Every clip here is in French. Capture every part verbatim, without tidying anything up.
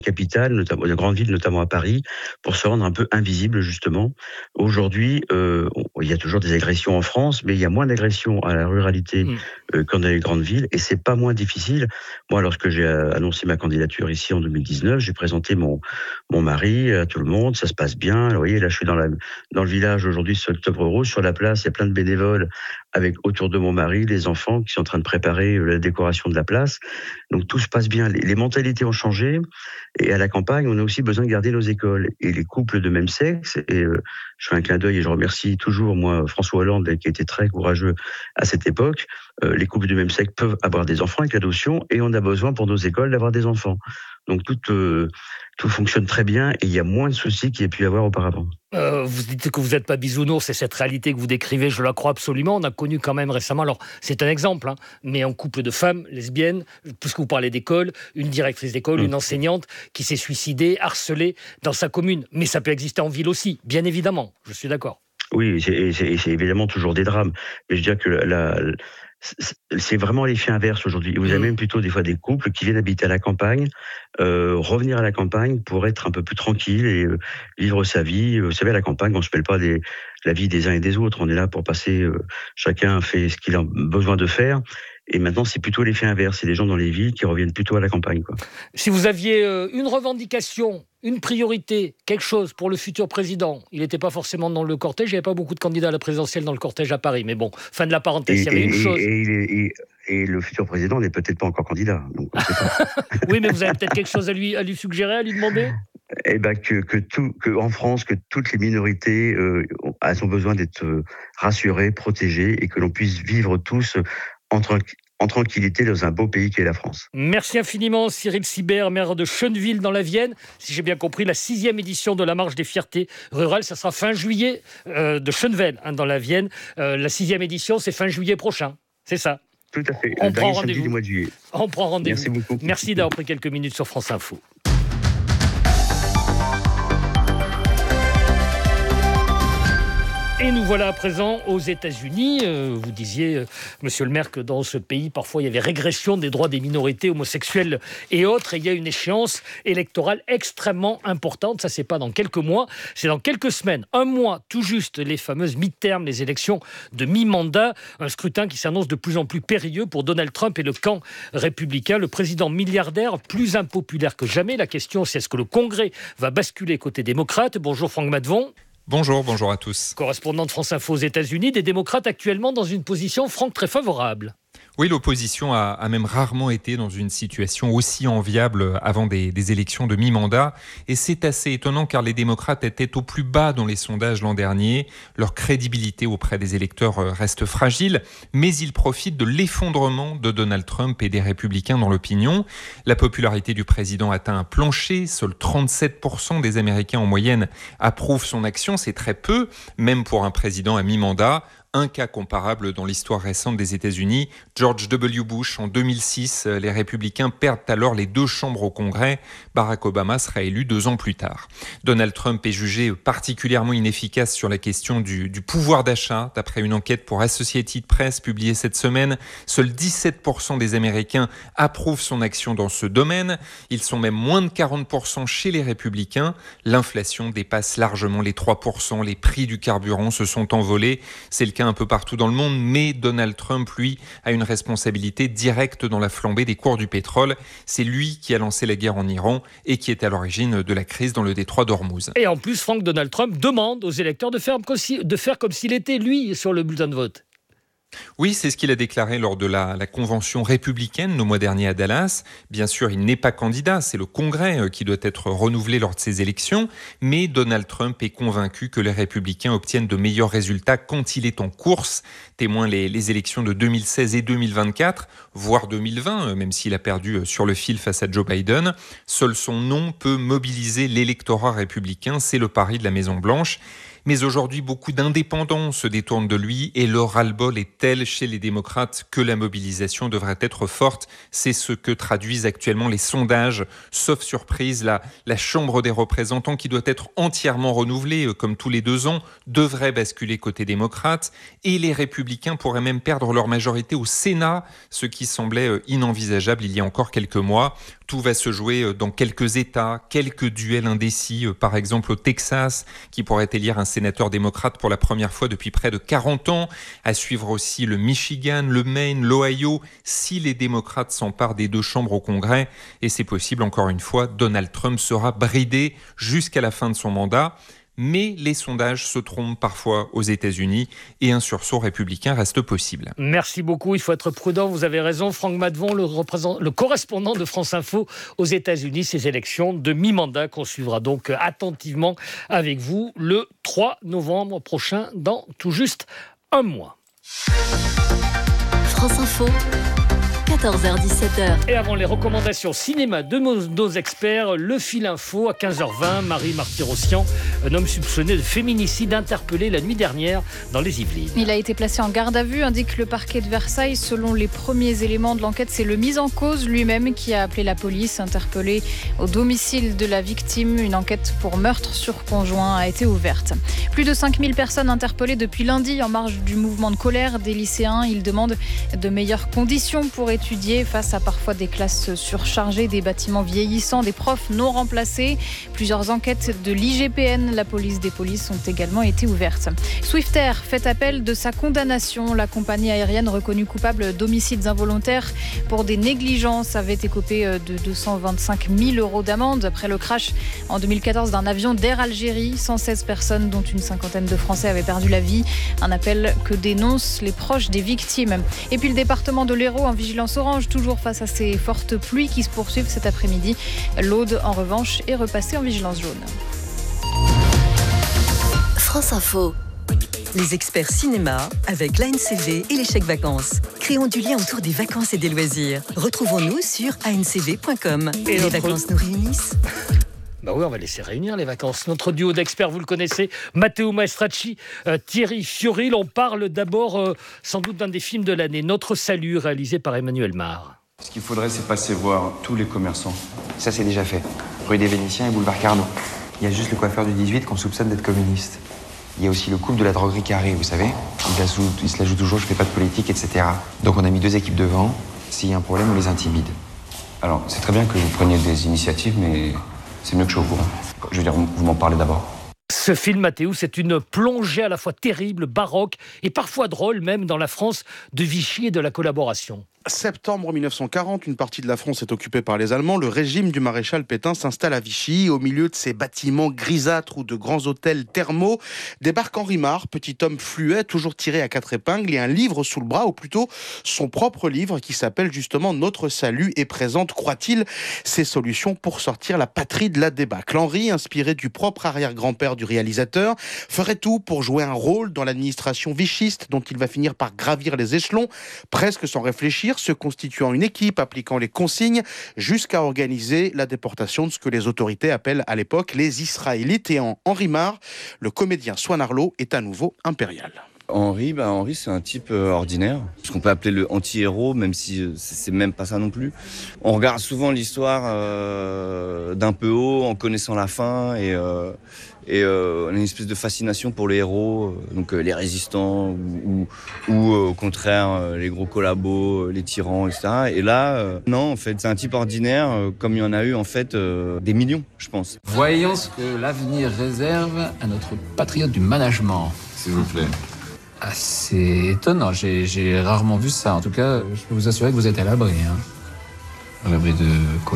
capitales, notamment de grandes villes, notamment à Paris, pour se rendre un peu invisible justement. Aujourd'hui, euh, il y a toujours des agressions en France, mais il y a moins d'agressions à la ruralité mmh. euh, qu'en dans les grandes villes, et c'est pas moins difficile. Moi, lorsque j'ai annoncé ma candidature ici en deux mille dix-neuf, j'ai présenté mon mon mari à tout le monde, ça se passe bien. Alors, vous voyez, là, je suis dans la dans le village aujourd'hui, c'est Octobre Rose, sur la place, il y a plein de bénévoles avec autour de mon mari, les enfants qui sont en train de préparer la décoration de la place. Donc tout se passe bien. Les, les mentalités ont changé. Et à la campagne, on a aussi besoin de garder nos écoles. Et les couples de même sexe, et euh, je fais un clin d'œil et je remercie toujours, moi, François Hollande, qui a été très courageux à cette époque, euh, les couples de même sexe peuvent avoir des enfants avec l'adoption, et on a besoin pour nos écoles d'avoir des enfants. Donc tout, euh, tout fonctionne très bien, et il y a moins de soucis qu'il y a pu y avoir auparavant. Euh, vous dites que vous n'êtes pas bisounours, c'est cette réalité que vous décrivez, je la crois absolument. On a connu quand même récemment, alors c'est un exemple, hein, mais un couple de femmes lesbiennes, puisque vous parlez d'école, une directrice d'école, mmh. une enseignante qui s'est suicidée, harcelée dans sa commune. Mais ça peut exister en ville aussi, bien évidemment, je suis d'accord. Oui, c'est, c'est, c'est évidemment toujours des drames. Mais je dirais que la, la c'est vraiment l'effet inverse aujourd'hui. Vous avez même plutôt des fois des couples qui viennent habiter à la campagne, euh, revenir à la campagne pour être un peu plus tranquille et euh, vivre sa vie. Vous savez, à la campagne, on ne se mêle pas des, la vie des uns et des autres. On est là pour passer, euh, chacun fait ce qu'il a besoin de faire. Et maintenant, c'est plutôt l'effet inverse. C'est des gens dans les villes qui reviennent plutôt à la campagne, quoi. Si vous aviez euh, une revendication, une priorité, quelque chose pour le futur président, il n'était pas forcément dans le cortège, il n'y avait pas beaucoup de candidats à la présidentielle dans le cortège à Paris, mais bon, fin de la parenthèse, il y avait et, une chose. Et, et, et, et le futur président n'est peut-être pas encore candidat. Donc on sait pas. Oui, mais vous avez peut-être quelque chose à lui, à lui suggérer, à lui demander ? Eh ben que que tout que en France, que toutes les minorités euh, elles ont besoin d'être rassurées, protégées, et que l'on puisse vivre tous entre en tranquillité dans un beau pays qu'est la France. Merci infiniment Cyril Sibert, maire de Schœneville dans la Vienne. Si j'ai bien compris, la sixième édition de la Marche des Fiertés Rurales, ça sera fin juillet euh, de Schœneville hein, dans la Vienne. Euh, la sixième édition, c'est fin juillet prochain, c'est ça ? Tout à fait, on le prend samedi du mois de juillet. On prend rendez-vous. Merci beaucoup. Merci d'avoir pris quelques minutes sur France Info. Et nous voilà à présent aux États-Unis. Euh, vous disiez, euh, monsieur le maire, que dans ce pays, parfois, il y avait régression des droits des minorités homosexuelles et autres. Et il y a une échéance électorale extrêmement importante. Ça, c'est pas dans quelques mois, c'est dans quelques semaines. Un mois, tout juste, les fameuses mid-terms, les élections de mi-mandat. Un scrutin qui s'annonce de plus en plus périlleux pour Donald Trump et le camp républicain. Le président milliardaire, plus impopulaire que jamais. La question, c'est est-ce que le Congrès va basculer côté démocrate ? Bonjour Franck Maddevon. Bonjour, bonjour à tous. Correspondant de France Info aux États-Unis, des démocrates actuellement dans une position, Franck, très favorable. Oui, l'opposition a, a même rarement été dans une situation aussi enviable avant des, des élections de mi-mandat. Et c'est assez étonnant car les démocrates étaient au plus bas dans les sondages l'an dernier. Leur crédibilité auprès des électeurs reste fragile, mais ils profitent de l'effondrement de Donald Trump et des républicains dans l'opinion. La popularité du président atteint un plancher. Seuls trente-sept pour cent des Américains en moyenne approuvent son action. C'est très peu, même pour un président à mi-mandat. Un cas comparable dans l'histoire récente des États-Unis, George W. Bush en deux mille six. Les républicains perdent alors les deux chambres au Congrès. Barack Obama sera élu deux ans plus tard. Donald Trump est jugé particulièrement inefficace sur la question du, du pouvoir d'achat. D'après une enquête pour Associated Press publiée cette semaine, seuls dix-sept pour cent des Américains approuvent son action dans ce domaine. Ils sont même moins de quarante pour cent chez les républicains. L'inflation dépasse largement les trois pour cent. Les prix du carburant se sont envolés. C'est le cas un peu partout dans le monde, mais Donald Trump, lui, a une responsabilité directe dans la flambée des cours du pétrole. C'est lui qui a lancé la guerre en Iran et qui est à l'origine de la crise dans le détroit d'Ormuz. Et en plus, Franck, Donald Trump demande aux électeurs de faire comme, si, de faire comme s'il était, lui, sur le bulletin de vote. Oui, c'est ce qu'il a déclaré lors de la, la convention républicaine le mois dernier à Dallas. Bien sûr, il n'est pas candidat, c'est le Congrès qui doit être renouvelé lors de ces élections, mais Donald Trump est convaincu que les républicains obtiennent de meilleurs résultats quand il est en course. Témoin les, les élections de deux mille seize et deux mille vingt-quatre, voire deux mille vingt, même s'il a perdu sur le fil face à Joe Biden. Seul son nom peut mobiliser l'électorat républicain, c'est le pari de la Maison-Blanche. Mais aujourd'hui, beaucoup d'indépendants se détournent de lui et le ras-le-bol est tel chez les démocrates que la mobilisation devrait être forte. C'est ce que traduisent actuellement les sondages. Sauf surprise, la, la Chambre des représentants, qui doit être entièrement renouvelée, comme tous les deux ans, devrait basculer côté démocrate. Et les républicains pourraient même perdre leur majorité au Sénat, ce qui semblait inenvisageable il y a encore quelques mois. Tout va se jouer dans quelques États, quelques duels indécis, par exemple au Texas, qui pourrait élire un sénateur démocrate pour la première fois depuis près de quarante ans. À suivre aussi le Michigan, le Maine, l'Ohio, si les démocrates s'emparent des deux chambres au Congrès. Et c'est possible, encore une fois, Donald Trump sera bridé jusqu'à la fin de son mandat. Mais les sondages se trompent parfois aux États-Unis et un sursaut républicain reste possible. Merci beaucoup, il faut être prudent, vous avez raison. Franck Maddevon, le, le correspondant de France Info aux États-Unis, ces élections de mi-mandat qu'on suivra donc attentivement avec vous le trois novembre prochain, dans tout juste un mois. France Info. quatorze heures dix-sept heures. Et avant les recommandations cinéma de nos, nos experts, le fil info à quinze heures vingt, Marie Martyrossian, un homme soupçonné de féminicide interpellé la nuit dernière dans les Yvelines. Il a été placé en garde à vue, indique le parquet de Versailles. Selon les premiers éléments de l'enquête, c'est le mis en cause lui-même qui a appelé la police, interpellé au domicile de la victime. Une enquête pour meurtre sur conjoint a été ouverte. Plus de cinq mille personnes interpellées depuis lundi en marge du mouvement de colère des lycéens. Ils demandent de meilleures conditions pour étudier face à parfois des classes surchargées, des bâtiments vieillissants, des profs non remplacés. Plusieurs enquêtes de l'I G P N, la police des polices, ont également été ouvertes. Swiftair fait appel de sa condamnation. La compagnie aérienne reconnue coupable d'homicides involontaires pour des négligences avait écopé de deux cent vingt-cinq mille euros d'amende après le crash en deux mille quatorze d'un avion d'Air Algérie. cent seize personnes, dont une cinquantaine de Français, avaient perdu la vie. Un appel que dénoncent les proches des victimes. Et puis le département de l'Hérault en vigilance orange, toujours face à ces fortes pluies qui se poursuivent cet après-midi. L'Aude, en revanche, est repassée en vigilance jaune. France Info. Les experts cinéma avec l'A N C V et les chèques vacances. Créons du lien autour des vacances et des loisirs. Retrouvons-nous sur a n c v point com. Et les notre... vacances nous réunissent. Bah oui, on va laisser réunir les vacances. Notre duo d'experts, vous le connaissez, Matteo Maestracci, euh, Thierry Fioril. On parle d'abord euh, sans doute d'un des films de l'année, Notre Salut, réalisé par Emmanuel Mar. Ce qu'il faudrait, c'est passer voir tous les commerçants. Ça, c'est déjà fait. Rue des Vénitiens et boulevard Carnot. Il y a juste le coiffeur du dix-huit qu'on soupçonne d'être communiste. Il y a aussi le couple de la droguerie Carré, vous savez. Il, la joue, il se la joue toujours, je fais pas de politique, et cetera. Donc on a mis deux équipes devant. S'il y a un problème, on les intimide. Alors, c'est très bien que vous preniez des initiatives, mais c'est mieux que je sois au courant. Je veux dire, vous m'en parlez d'abord. Ce film, Mathéo, c'est une plongée à la fois terrible, baroque et parfois drôle même dans la France de Vichy et de la collaboration. Septembre mille neuf cent quarante, une partie de la France est occupée par les Allemands. Le régime du maréchal Pétain s'installe à Vichy. Au milieu de ces bâtiments grisâtres ou de grands hôtels thermaux, débarque Henri Marre, petit homme fluet, toujours tiré à quatre épingles, et un livre sous le bras, ou plutôt son propre livre qui s'appelle justement Notre Salut et présente, croit-il, ses solutions pour sortir la patrie de la débâcle. Henri, inspiré du propre arrière-grand-père du réalisateur, ferait tout pour jouer un rôle dans l'administration vichiste dont il va finir par gravir les échelons, presque sans réfléchir, se constituant une équipe, appliquant les consignes, jusqu'à organiser la déportation de ce que les autorités appellent à l'époque les Israélites. Et en Henri Marre, le comédien Swan Arlo est à nouveau impérial. Henri, bah Henri, c'est un type euh, ordinaire, ce qu'on peut appeler le anti-héros, même si euh, c'est même pas ça non plus. On regarde souvent l'histoire euh, d'un peu haut, en connaissant la fin, et, euh, et euh, on a une espèce de fascination pour les héros, euh, donc euh, les résistants, ou, ou, ou euh, au contraire euh, les gros collabos, euh, les tyrans, et cetera. Et là, euh, non, en fait, c'est un type ordinaire, euh, comme il y en a eu en fait euh, des millions, je pense. Voyons ce que l'avenir réserve à notre patriote du management. S'il vous plaît. Ah, c'est étonnant, j'ai, j'ai rarement vu ça. En tout cas, je peux vous assurer que vous êtes à l'abri. Hein. À l'abri de quoi?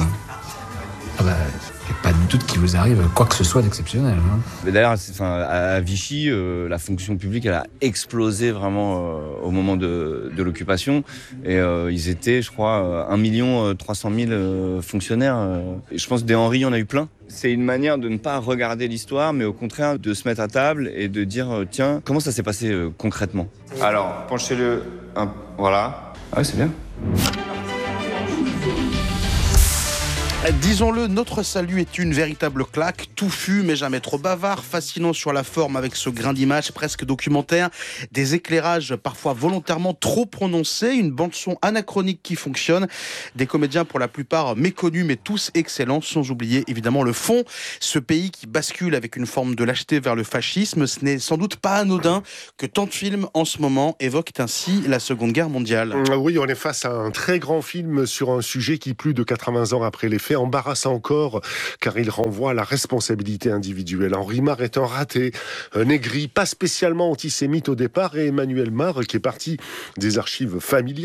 Ah bah, il n'y a pas de doute qu'il vous arrive quoi que ce soit d'exceptionnel. Hein. Mais d'ailleurs, c'est, enfin, à Vichy, euh, la fonction publique elle a explosé vraiment euh, au moment de, de l'occupation. Et euh, ils étaient, je crois, un million trois cent mille euh, fonctionnaires. Euh. Et je pense que des Henri, il y en a eu plein. C'est une manière de ne pas regarder l'histoire, mais au contraire de se mettre à table et de dire euh, tiens, comment ça s'est passé euh, concrètement? Alors, penchez-le. Un... Voilà. Ah oui, c'est bien. Disons-le, Notre salut est une véritable claque, touffu mais jamais trop bavard, fascinant sur la forme avec ce grain d'image presque documentaire, des éclairages parfois volontairement trop prononcés, une bande-son anachronique qui fonctionne, des comédiens pour la plupart méconnus mais tous excellents, sans oublier évidemment le fond, ce pays qui bascule avec une forme de lâcheté vers le fascisme. Ce n'est sans doute pas anodin que tant de films en ce moment évoquent ainsi la Seconde Guerre mondiale. Oui, on est face à un très grand film sur un sujet qui, plus de quatre-vingts ans après les faits, embarrasse encore, car il renvoie à la responsabilité individuelle. Henri Marre est un raté, un aigri, pas spécialement antisémite au départ, et Emmanuel Marre, qui est parti des archives familiales,